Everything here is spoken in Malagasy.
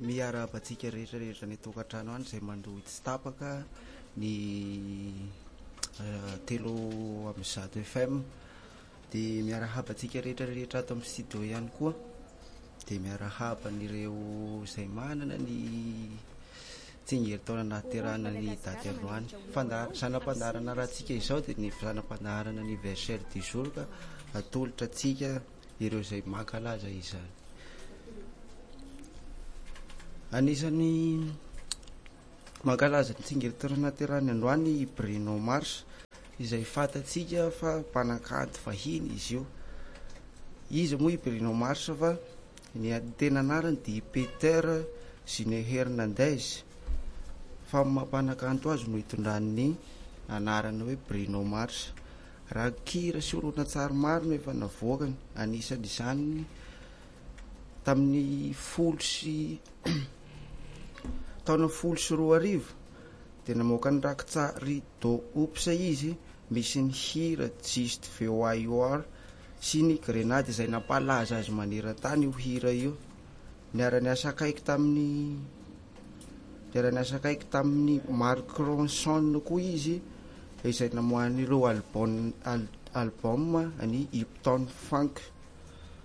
miarahaba-tsika rehetrarehetra ny tokantrano any izay mandrohy tsy tapaka ny telo amin'ny zato FM dia miarahaba-tsika rehetrarehetra ato amin'ny studio ihany koa dia miarahaba n'ireo izay manana ny tsingerin-taona nahaterahana ny daty androany sanam-pandaharana rahantsika izao dia ny sanam-pandaharana anniversaire du jour ka atolotra atsika ireo izay mankalaza izany. Anisany mankalaza ny tsingerin-taona nahaterahany androany Bruno Mars izay fatatsika fa mpanakanto vahiny izy io. Izy moa i Bruno Mars fa ny tena anarany dia Peter Gene Hernandez fa mampanakanto azy no hitondrany anarana hoe Bruno Mars. Raha kira sy horonan-tsary maro no efa navoakany, anisany izany tamin'ny taona 10 dia namoaka ny rakitsary do opsa izy, misy ny hira Just VOA UR sy ny grenady izay nampalaza azy maneran-tany io hira io. Niara-niasa akaiky tamin'ny Mark Ronson koa izy izay namoahan'ireo album ny Uptown Funk.